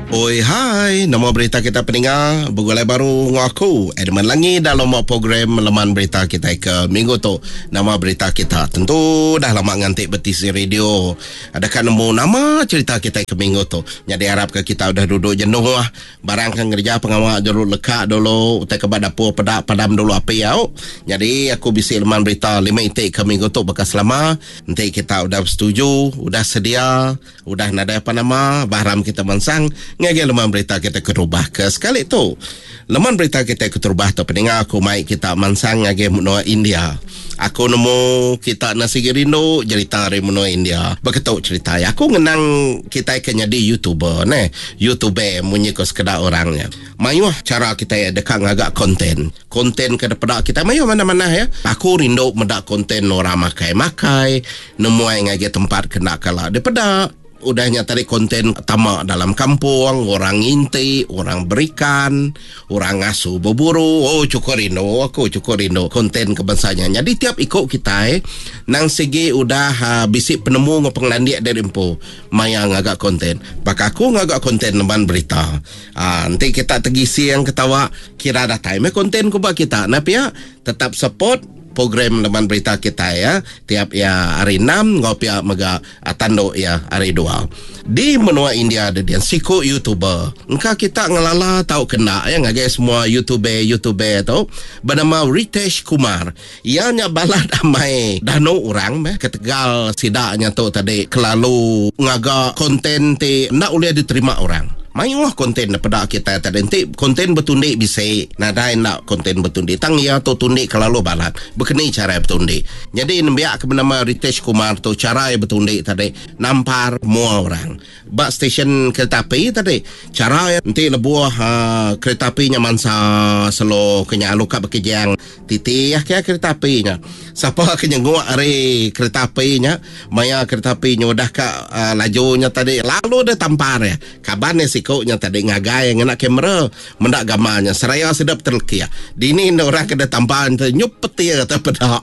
Oi, hai. Nama berita kita pendengar bergulai baru dengan aku Edmund Langi dalam program Laman Berita kita ke minggu tu. Nama berita kita tentu dah lama ngantik betisi radio. Adakah nemu nama cerita kita ke minggu tu? Jadi harap ke kita udah duduk jenuh lah. Barang kan kerja pengawal jurut lekat dulu. Utai ke dapur padam dulu api yau. Jadi aku bisi Laman Berita 5 itik ke minggu tu bekas lama. Nanti kita udah setuju, udah sedia, udah nada apa nama, bahram kita mensang. Ngagi laman berita kita kerubah ke sekali tu. Laman berita kita kerubah tu pendengar aku mai kita mansang ngagi menua India. Aku nemu kita nasi gerindo cerita dari menua India. Begitu cerita ya. Aku ngenang kita kena di YouTuber ne. YouTuber munyi ko sekedar orangnya. Mayuh cara kita dekat ngagak konten. Konten ke depan kita mayuh mana-mana ya. Aku rindu medak konten orang makai-makai. Nemu ngagi tempat kena kala depada. Udahnya tadi konten tamak dalam kampung, orang inti, orang berikan, orang ngasuh berburu. Oh cukup rindu, aku cukup rindu konten kebangsanya. Jadi tiap ikut kita nang segi udah bisik penemu ngepenglandiak dari empu maya ngagak konten. Bak aku ngagak konten leman berita. Nanti kita tegisi yang ketawa kira dah time konten kubak kita. Tapi ya tetap support program Laman Berita kita ya. Tiap ya hari 6 ngopi mega tando ya hari 2. Di menua India ada dia siku YouTuber. Engkau kita ngelala tahu kena ya ngagai semua YouTuber tu bernama Ritesh Kumar. Ianya balad amai dano orang ke Tegal sidaknya tu tadi kelalu ngaga konten ti nak boleh diterima orang. Mayuah konten pada kita tadi nanti konten bertundik bisa nadai nak konten bertundik tang ya tu tundik kalau balat berkeni cara bertundik. Jadi nembiak ke bernama Ritesh Kumar tu cara bertundik tadi nampar semua orang bak stesen kereta api tadi cara nanti lebuah kereta apinya mansa selo kenya luka bekejang titi ya kaya kereta apinya siapa kenya nguak hari kereta apinya maya kereta apinya udah ke lajunya tadi lalu dia tampar ya kabarnya sikoknya tadi ngagai yang nak kamera mendak gambarnya seraya sedap terlekia dini orang kena tamparan nyupet ya kata pedak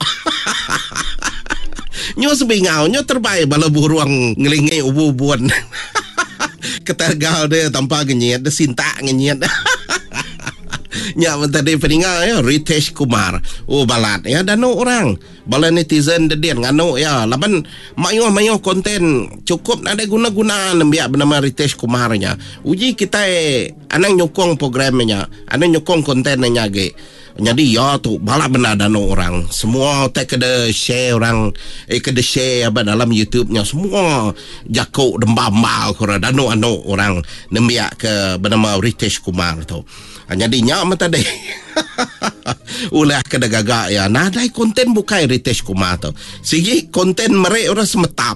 nyo sebingau nyo terbaik bala buruang ngelingai ubu-ubuan ketergal dia tanpa genyet dia sinta genyet nya tadi peninggal ya Ritesh Kumar balat ya dano orang bala netizen dia ngano ya laban mayuh konten cukup ada guna-guna biak bernama Ritesh Kumarnya uji kita anang nyokong programnya anang nyokong kontennya ge. Jadi ya tu balak benar dano orang semua tak kena share orang kena share apa dalam YouTube-nya semua jakok dembambal kora dano orang nembiak ke bernama Ritesh Kumar tu. Jadi nyak tadi ulah kena gagak ya nadai konten bukai Ritesh Kumar tu sigi konten mereka orang semetap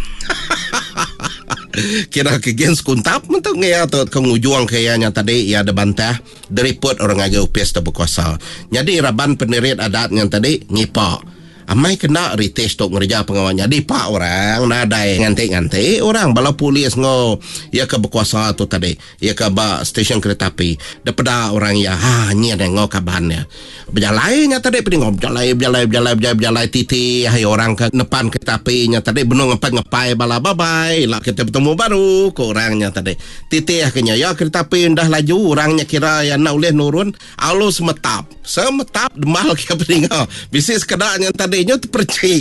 kira kegens kuntap mentuk ya tu kengujuang kayaknya tadi ya ada bantah deriput orang agak upes tu berkuasa. Jadi raban pendirian adat yang tadi ngipak amai kena Ritesh tok ngerja pengawalnya di pak orang nadai nganti orang bala polis ngo ya ke berkuasa tu tadi ya ke ba stesen kereta api daripada orang ya ni ada ngo kabannya berjalannya tadi peningom berjalan titi hai orang ke depan kereta apinya tadi benung ngepai bala bye lah kita bertemu baru ke orangnya tadi titi akhirnya ya kereta api dah laju orangnya kira ya nak boleh nurun alu semetap demal ke peningau bisnis kedaknya tadi nyo terpercik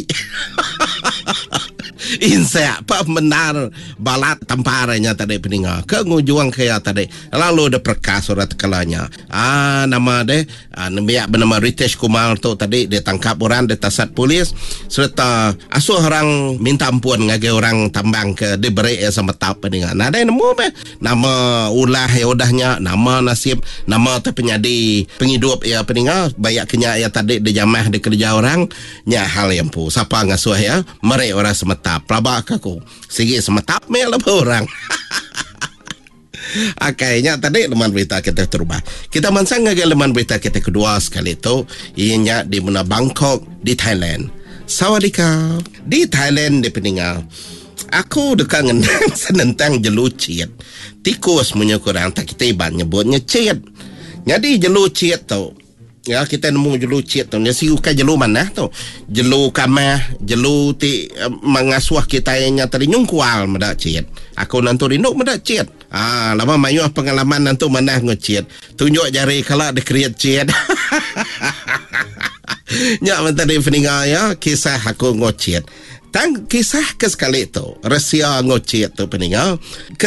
insya apa benar balat tamparannya tadi peninggal kengujuang kaya tadi lalu ada perkas surat kalanya nama deh nembiak bernama Ritesh Kumar tu tadi dia tangkap orang dia tasat polis serta asuh orang minta ampun ngage orang tambang ke diberi sama tap peninggal ada nemu nama ulah ya udahnya nama nasib nama tu penyadi penghidup ya peninggal banyak kenya ya tadi dia jamah dia kerja orang nya hal yang pu siapa ngasuh ya mereka orang semetap pelabak aku segi semetap mel orang kayaknya tadi leman berita kita terubah kita mansang ngage leman berita kita kedua sekali itu ianya di mana Bangkok di Thailand. Sawadika di Thailand di peninggal aku dekat ngendang senentang jelucit tikus menyukurang tak kita iban nyebutnya cit jadi jelucit tu ya kita nemu jelu cik tu si ukai jelu mana tu jelu kamah jelu ti mengasuh kita nya tadi nyungkual medak cik aku nanti rindu medak cik Lama mayuh pengalaman nantu manah ngocet. Tunjuk jari kalau ada create chat. Nyak mentari peninga ya, kisah aku ngocet. Tang kisah ke sekali tu, rahsia ngocet tu peninga.